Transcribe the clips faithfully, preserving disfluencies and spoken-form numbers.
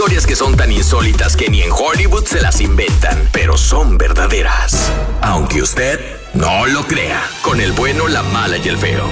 Historias que son tan insólitas que ni en Hollywood se las inventan, pero son verdaderas. Aunque usted no lo crea. Con el bueno, la mala y el feo.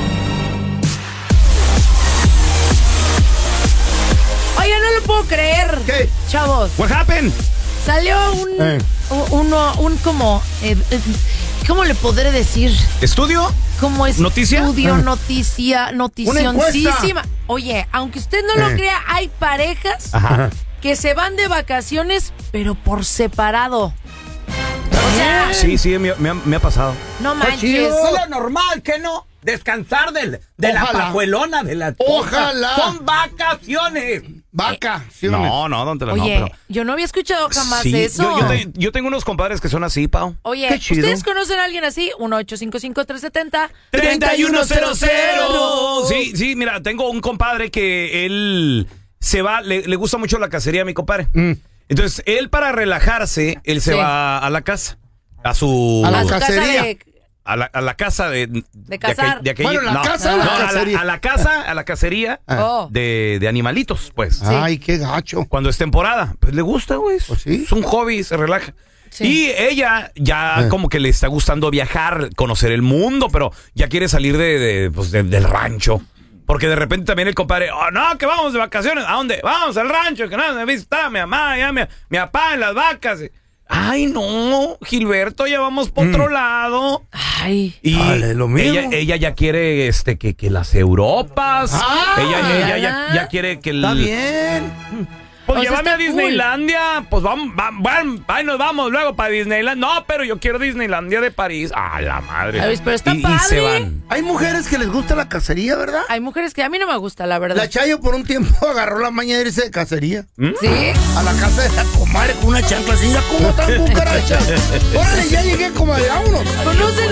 Oye, no lo puedo creer. ¿Qué? Chavos. What happened? Salió un, Eh. un, uno, un como, eh, eh, ¿cómo le podré decir? ¿Estudio? Como es ¿Noticia? estudio, Ah. noticia, noticioncísima. Oye, aunque usted no lo Eh. crea, hay parejas Ajá. que se van de vacaciones, pero por separado. O sea, Sí, sí, me, me ha, me ha pasado. no Está manches. chido. Es lo normal, ¿qué no? Descansar del, de la Ojalá. pajuelona de la Ojalá. Son vacaciones. Vacaciones. No, no, don Tela, no, Oye, pero... yo no había escuchado jamás Sí, eso. yo, yo, te- yo tengo unos compadres que son así, Pau. Oye, Qué chido. ¿ustedes conocen a alguien así? uno ocho cinco cinco, tres siete cero. treinta y uno cero cero. Sí, sí, mira, tengo un compadre que él se va, le, le gusta mucho la cacería a mi compadre. Mm. Entonces, él para relajarse, él se Sí. va a la casa, a su... A la A su casa cacería. de... a la, a la casa de... De, cazar. aquel- de aquel- Bueno, ¿la no, casa o no, la a cacería? A la casa, a la cacería Ah. Oh. de, de animalitos, pues. Ay, qué gacho. Cuando es temporada, pues le gusta, güey. Pues sí. Es un hobby, se relaja. Sí. Y ella ya Eh. como que le está gustando viajar, conocer el mundo, pero ya quiere salir de, de, pues, de- del rancho. Porque de repente también el compadre, oh, no, que vamos de vacaciones. ¿A dónde? Vamos al rancho, que nada, me visita a mi mamá, ya mi, mi papá en las vacas. Ay, no, Gilberto, ya vamos por otro lado. Ay. Y Dale, lo mismo. ella, ella ya quiere este que, que las Europas. Ah, ella ella ya. ya, ya quiere que el... Está bien. Pues O sea, llévame está a Disneylandia. Pues vamos, vamos, bueno, ahí nos vamos luego para Disneyland. No, pero yo quiero Disneylandia de París. Ah, la madre. Ay, pero está y, y padre. se van. Hay mujeres que les gusta la cacería, ¿verdad? Hay mujeres que a mí no me gusta, la verdad. La Chayo por un tiempo agarró la maña de irse de cacería. ¿Sí? A la casa de la comadre con una chancla así, mira cómo están cucarachas. Órale, ya llegué, comadre, vámonos. ¿Conocen